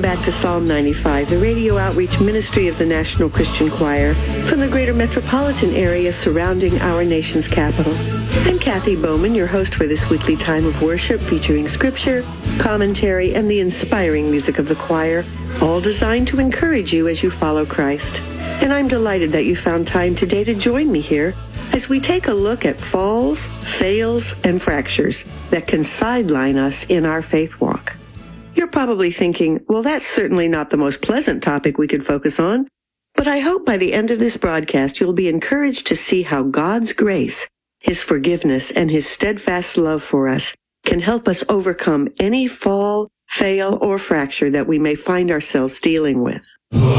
back to Psalm 95, the radio outreach ministry of the National Christian Choir from the greater metropolitan area surrounding our nation's capital. I'm Kathy Bowman, your host for this weekly time of worship featuring scripture, commentary, and the inspiring music of the choir, all designed to encourage you as you follow Christ. And I'm delighted that you found time today to join me here as we take a look at falls, fails, and fractures that can sideline us in our faith walk. You're probably thinking, well, that's certainly not the most pleasant topic we could focus on, but I hope by the end of this broadcast you'll be encouraged to see how God's grace, His forgiveness, and His steadfast love for us can help us overcome any fall, fail, or fracture that we may find ourselves dealing with.